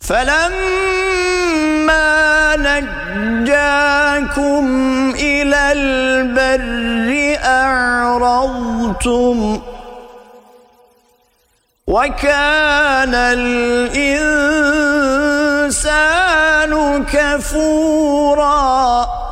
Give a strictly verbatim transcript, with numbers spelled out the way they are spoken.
فلما نجاكم إلى البر أعرضتم وكان الإنسان كفوراً